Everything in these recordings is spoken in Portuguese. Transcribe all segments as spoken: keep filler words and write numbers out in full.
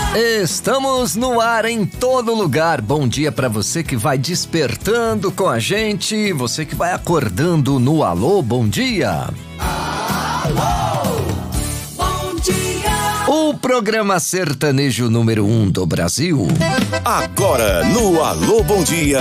Estamos no ar em todo lugar. Bom dia para você que vai despertando com a gente, você que vai acordando no Alô, bom dia. Alô, bom dia. O programa sertanejo número um do Brasil. Agora no Alô, bom dia,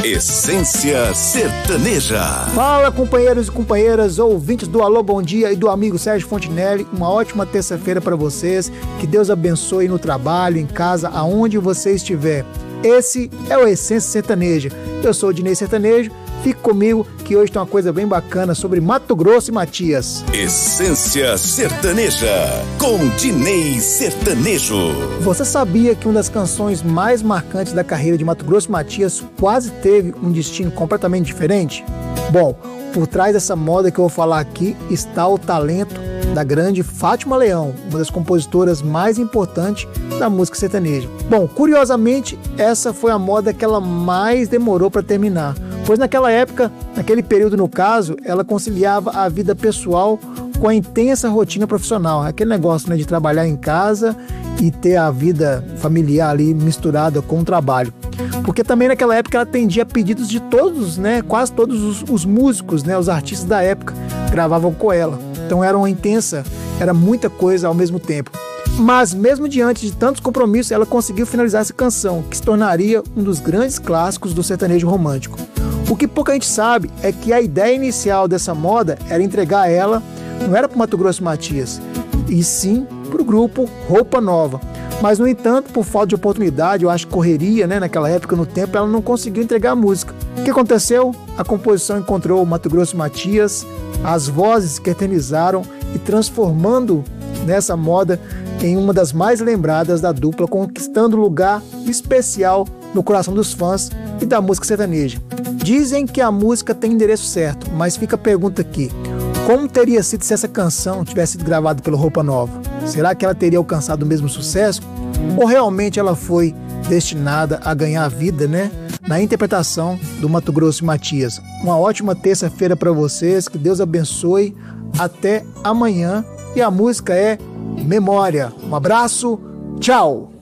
Essência Sertaneja. Fala, companheiros e companheiras, ouvintes do Alô, bom dia e do amigo Sérgio Fontinelli. Uma ótima terça-feira para vocês. Que Deus abençoe no trabalho, em casa, aonde você estiver. Esse é o Essência Sertaneja. Eu sou o Dinei Sertanejo. Fique comigo que hoje tem uma coisa bem bacana sobre Mato Grosso e Matias. Essência Sertaneja, com Dinei Sertanejo. Você sabia que uma das canções mais marcantes da carreira de Mato Grosso e Matias quase teve um destino completamente diferente? Bom, por trás dessa moda que eu vou falar aqui está o talento da grande Fátima Leão, uma das compositoras mais importantes da música sertaneja. Bom, curiosamente, essa foi a moda que ela mais demorou para terminar, pois naquela época, naquele período no caso, ela conciliava a vida pessoal com a intensa rotina profissional, aquele negócio, né, de trabalhar em casa e ter a vida familiar ali misturada com o trabalho. Porque também naquela época ela atendia a pedidos de todos, né, quase todos os, os músicos, né, os artistas da época gravavam com ela. Então era uma intensa, era muita coisa ao mesmo tempo. Mas mesmo diante de tantos compromissos, ela conseguiu finalizar essa canção, que se tornaria um dos grandes clássicos do sertanejo romântico. O que pouca gente sabe é que a ideia inicial dessa moda era entregar ela, não era para o Mato Grosso e Matias, e sim para o grupo Roupa Nova. Mas, no entanto, por falta de oportunidade, eu acho que correria, né, naquela época, no tempo, ela não conseguiu entregar a música. O que aconteceu? A composição encontrou o Mato Grosso e Matias, as vozes que eternizaram e transformando nessa moda em uma das mais lembradas da dupla, conquistando lugar especial no coração dos fãs e da música sertaneja. Dizem que a música tem endereço certo, mas fica a pergunta aqui: como teria sido se essa canção tivesse sido gravada pelo Roupa Nova? Será que ela teria alcançado o mesmo sucesso? Ou realmente ela foi destinada a ganhar vida, né, na interpretação do Mato Grosso e Matias? Uma ótima terça-feira para vocês, que Deus abençoe, até amanhã. E a música é Memória. Um abraço, tchau!